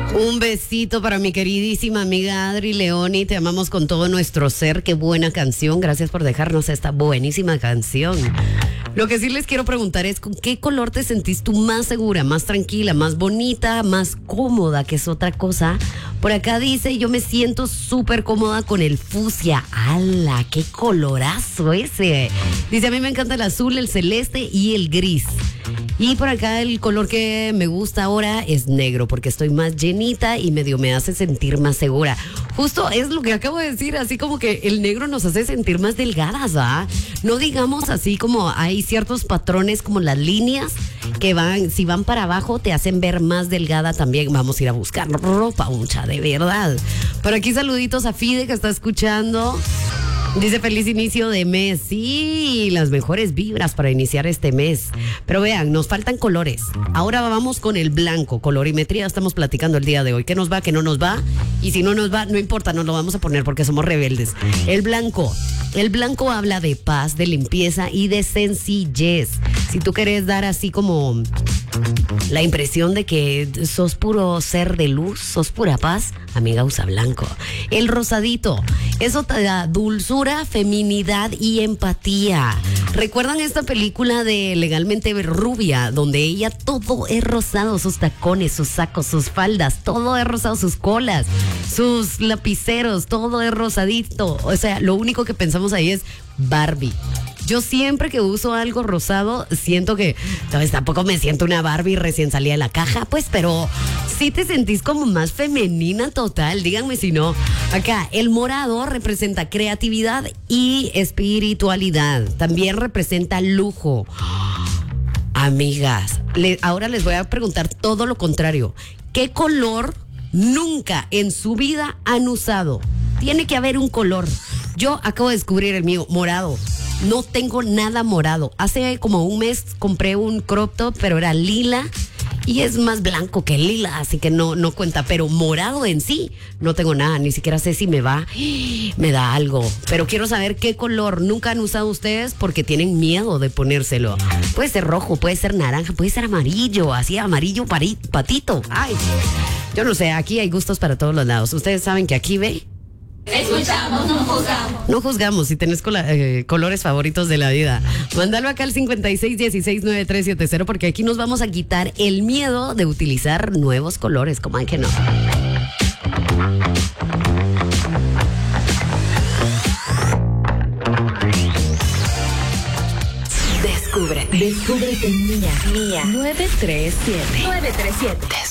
Un besito para mi queridísima amiga Adri Leoni. Te amamos con todo nuestro ser. Qué buena canción. Gracias por dejarnos esta buenísima canción. Lo que sí les quiero preguntar es ¿con qué color te sentís tú más segura, más tranquila, más bonita, más cómoda, que es otra cosa? Por acá dice, yo me siento súper cómoda con el fucsia. ¡Hala! ¡Qué colorazo ese! Dice, a mí me encanta el azul, el celeste y el gris. Y por acá el color que me gusta ahora es negro, porque estoy más llenita y medio me hace sentir más segura. Justo es lo que acabo de decir, así como que el negro nos hace sentir más delgadas, ¿ah? No digamos así como hay ciertos patrones como las líneas que van, si van para abajo te hacen ver más delgada también. Vamos a ir a buscar ropa, mucha, de verdad. Por aquí saluditos a Fide que está escuchando. Dice feliz inicio de mes. Sí, las mejores vibras para iniciar este mes. Pero vean, nos faltan colores. Ahora vamos con el blanco. Colorimetría estamos platicando el día de hoy. ¿Qué nos va, qué no nos va? Y si no nos va, no importa, nos lo vamos a poner porque somos rebeldes. El blanco. El blanco habla de paz, de limpieza y de sencillez. Si tú querés dar así como la impresión de que sos puro ser de luz, sos pura paz, amiga, usa blanco. El rosadito, eso te da dulzura, feminidad y empatía. ¿Recuerdan esta película de Legalmente Rubia, donde ella todo es rosado, sus tacones, sus sacos, sus faldas, todo es rosado, sus colas, sus lapiceros, todo es rosadito? O sea, lo único que pensamos ahí es Barbie. Yo siempre que uso algo rosado siento que, ¿sabes? Tampoco me siento una Barbie recién salida de la caja, pues, pero sí te sentís como más femenina total. Díganme si no. Acá, el morado representa creatividad y espiritualidad. También representa lujo. Amigas, ahora les voy a preguntar todo lo contrario. ¿Qué color nunca en su vida han usado? Tiene que haber un color. Yo acabo de descubrir el mío, morado. No tengo nada morado. Hace como un mes compré un crop top, pero era lila y es más blanco que lila, así que no cuenta. Pero morado en sí, no tengo nada. Ni siquiera sé si me va. Me da algo. Pero quiero saber qué color nunca han usado ustedes porque tienen miedo de ponérselo. Puede ser rojo, puede ser naranja, puede ser amarillo, así amarillo patito. Ay, yo no sé, aquí hay gustos para todos los lados. Ustedes saben que aquí ve. Escuchamos, no juzgamos. No juzgamos si tenés colores favoritos de la vida. Mándalo acá al 56169370 porque aquí nos vamos a quitar el miedo de utilizar nuevos colores. ¿Cómo hay que no? Descúbrete mía. 937.